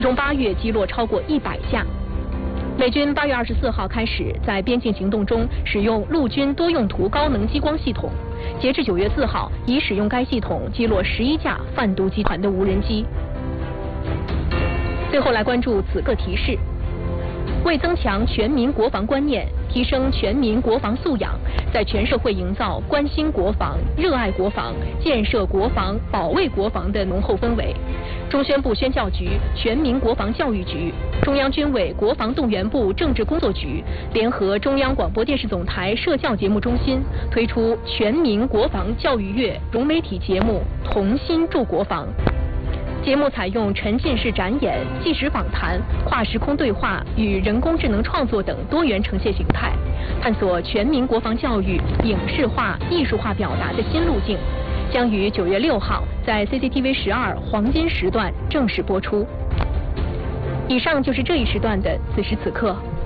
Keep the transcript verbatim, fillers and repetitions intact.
中八月击落超过一百架。美军八月二十四号开始在边境行动中使用陆军多用途高能激光系统，截至九月四号，已使用该系统击落十一架贩毒集团的无人机。最后来关注此个提示。为增强全民国防观念，提升全民国防素养，在全社会营造关心国防、热爱国防、建设国防、保卫国防的浓厚氛围，中宣部宣教局、全民国防教育局、中央军委国防动员部政治工作局联合中央广播电视总台社教节目中心推出全民国防教育月融媒体节目《同心助国防》。节目采用沉浸式展演、纪实访谈、跨时空对话与人工智能创作等多元呈现形态，探索全民国防教育影视化、艺术化表达的新路径，将于九月六号在 C C T V 十二黄金时段正式播出。以上就是这一时段的此时此刻。